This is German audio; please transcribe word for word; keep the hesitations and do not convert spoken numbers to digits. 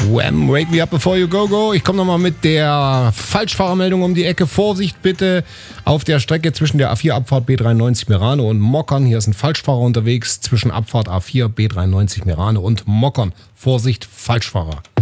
Wham, wake me up before you go, go. Ich komme nochmal mit der Falschfahrermeldung um die Ecke. Vorsicht bitte auf der Strecke zwischen der A vier Abfahrt B dreiundneunzig Merane und Mockern. Hier ist ein Falschfahrer unterwegs zwischen Abfahrt A vier B dreiundneunzig Merane und Mockern. Vorsicht, Falschfahrer.